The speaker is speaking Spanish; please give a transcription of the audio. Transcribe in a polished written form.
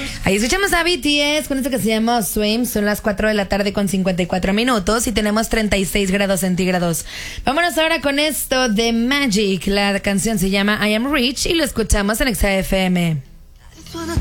Ahí escuchamos a BTS con esto que se llama Swim. Son las 4 de la tarde con 54 minutos y tenemos 36 grados centígrados. Vámonos ahora con esto de Magic. La canción se llama I Am Rich y lo escuchamos en XFM.